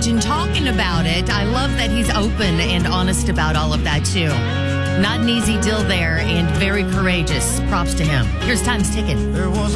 message and talking about it. I love that he's open and honest about all of that, too. Not an easy deal there and very courageous. Props to him. Here's Time's Ticket. There was